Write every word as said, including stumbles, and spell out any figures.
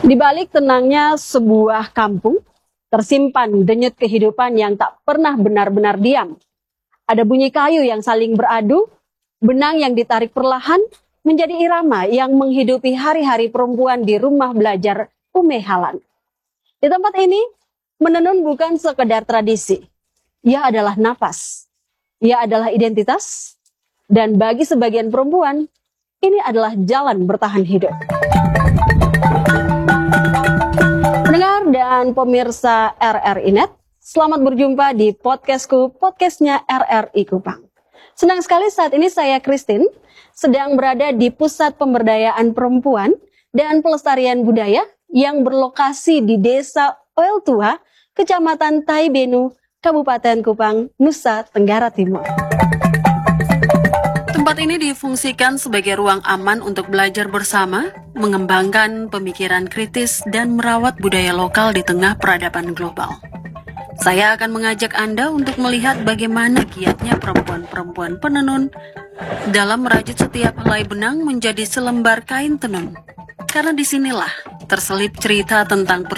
Di balik tenangnya sebuah kampung, tersimpan denyut kehidupan yang tak pernah benar-benar diam. Ada bunyi kayu yang saling beradu, benang yang ditarik perlahan, menjadi irama yang menghidupi hari-hari perempuan di rumah belajar Ume Halan. Di tempat ini, menenun bukan sekedar tradisi. Ia adalah napas, ia adalah identitas, dan bagi sebagian perempuan, ini adalah jalan bertahan hidup. Pendengar dan pemirsa R R I Net, selamat berjumpa di podcastku, podcastnya R R I Kupang. Senang sekali saat ini saya Christine sedang berada di Pusat Pemberdayaan Perempuan dan Pelestarian Budaya yang berlokasi di Desa Oel Tua, Kecamatan Taibenu, Kabupaten Kupang, Nusa Tenggara Timur. Tempat ini difungsikan sebagai ruang aman untuk belajar bersama, mengembangkan pemikiran kritis, dan merawat budaya lokal di tengah peradaban global. Saya akan mengajak Anda untuk melihat bagaimana giatnya perempuan-perempuan penenun dalam merajut setiap helai benang menjadi selembar kain tenun. Karena disinilah terselip cerita tentang